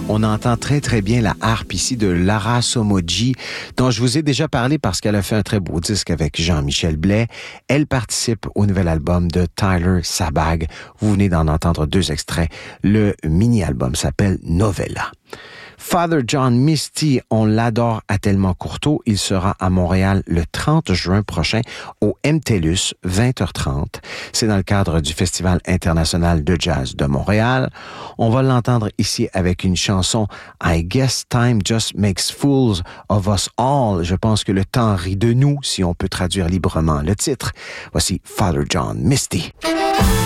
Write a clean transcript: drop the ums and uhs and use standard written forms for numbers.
On entend très, très bien la harpe ici de Lara Somoji, dont je vous ai déjà parlé parce qu'elle a fait un très beau disque avec Jean-Michel Blais. Elle participe au nouvel album de Tyler Sabag. Vous venez d'en entendre 2 extraits. Le mini-album s'appelle Novella. Father John Misty, on l'adore à Tellement Courteau. Il sera à Montréal le 30 juin prochain au MTLUS, 20h30. C'est dans le cadre du Festival international de jazz de Montréal. On va l'entendre ici avec une chanson I Guess Time Just Makes Fools of Us All. Je pense que le temps rit de nous, si on peut traduire librement le titre. Voici Father John Misty.